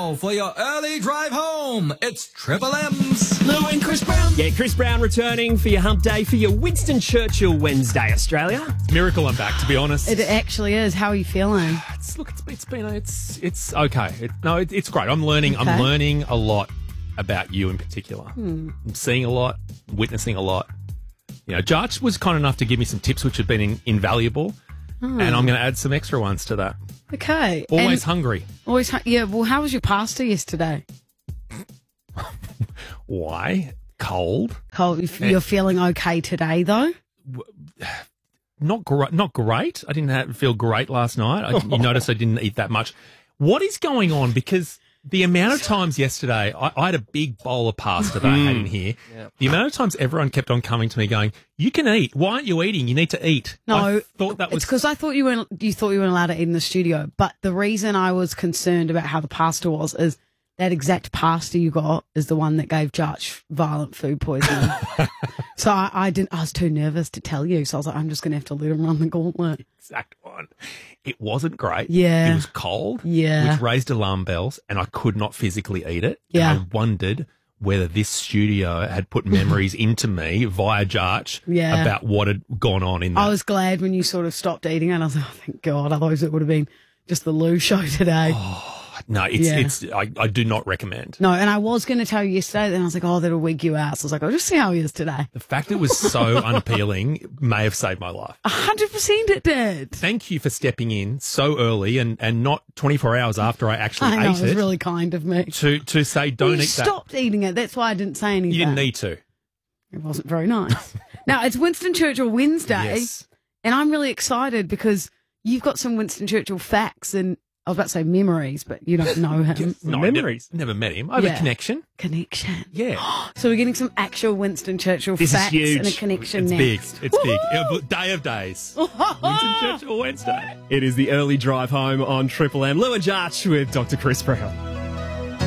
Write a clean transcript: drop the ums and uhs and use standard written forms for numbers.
now for your early drive home. It's Triple M's Lou and Chris Brown. Yeah, Chris Brown returning for your hump day for your Winston Churchill Wednesday, Australia. Miracle I'm back, to be honest. It actually is. How are you feeling? It's okay. It's great. I'm learning a lot about you in particular. I'm seeing a lot, witnessing a lot. You know, Jarch was kind enough to give me some tips which have been invaluable, and I'm going to add some extra ones to that. Okay. Always hungry. Yeah, well, how was your pasta yesterday? Why? Cold. You're feeling okay today, though? Not great. I didn't feel great last night. You notice I didn't eat that much. What is going on? Because the amount of times yesterday, I had a big bowl of pasta that I had in here. Yep. The amount of times everyone kept on coming to me going, "You can eat. Why aren't you eating? You need to eat." No, I thought that was... It's because I thought you weren't allowed to eat in the studio. But the reason I was concerned about how the pasta was is that exact pasta you got is the one that gave Jarch violent food poisoning. So I was too nervous to tell you. So I was like, I'm just going to have to let him run the gauntlet. Exact one. It wasn't great. Yeah. It was cold. Yeah. Which raised alarm bells, and I could not physically eat it. Yeah. And I wondered whether this studio had put memories into me via Jarch about what had gone on in there. I was glad when you sort of stopped eating it. I was like, oh, thank God. Otherwise it would have been just the Lou show today. No, I do not recommend. No, and I was going to tell you yesterday, then I was like, oh, that'll wig you out. So I was like, I'll just see how he is today. The fact it was so unappealing may have saved my life. 100% it did. Thank you for stepping in so early and not 24 hours after I actually ate it. It was really kind of me. To say don't eat that. You stopped eating it. That's why I didn't say anything. You didn't need to. It wasn't very nice. Now, it's Winston Churchill Wednesday, yes. And I'm really excited because you've got some Winston Churchill facts and I was about to say memories, but you don't know him. No, memories. Never met him. I have a connection. Connection. Yeah. So we're getting some actual Winston Churchill this facts is huge. and a connection it's next. big. It's big. Day of days. Winston Churchill Wednesday. It is the early drive home on Triple M. Lou and Jarch with Dr. Chris Brown.